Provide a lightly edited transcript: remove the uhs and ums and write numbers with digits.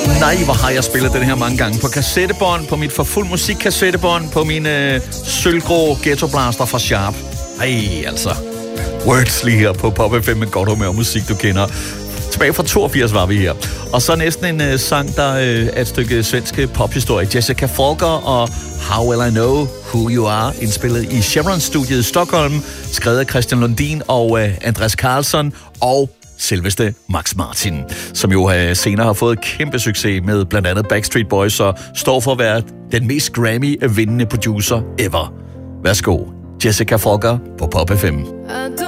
Nej, hvor har jeg spillet den her mange gange. På kassettebånd, på mit for fuld musikkassettebånd, på mine sølvgrå ghettoblaster fra Sharp. Ej, altså. Words lige her på Pop FM med godt humør musik, du kender. Tilbage fra 82 var vi her. Og så næsten en sang, der er et stykke svenske pophistorie. Jessica Folker og How Will I Know Who You Are, indspillet i Chevron-studiet i Stockholm, skrevet af Christian Lundin og Andreas Karlsson og selveste Max Martin, som jo senere har fået kæmpe succes med blandt andet Backstreet Boys og står for at være den mest Grammy-vindende producer ever. Værsgo, Jessica Folker på Pop FM.